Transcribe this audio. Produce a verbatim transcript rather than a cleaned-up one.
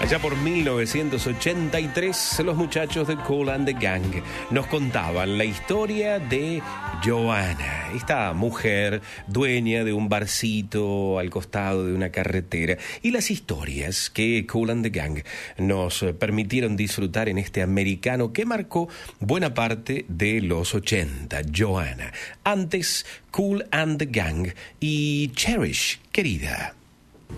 Allá por mil novecientos ochenta y tres, los muchachos de Kool and the Gang nos contaban la historia de Joanna, esta mujer dueña de un barcito al costado de una carretera, y las historias que Kool and the Gang nos permitieron disfrutar en este americano que marcó buena parte de los ochenta. Joanna, antes Kool and the Gang y Cherish, querida.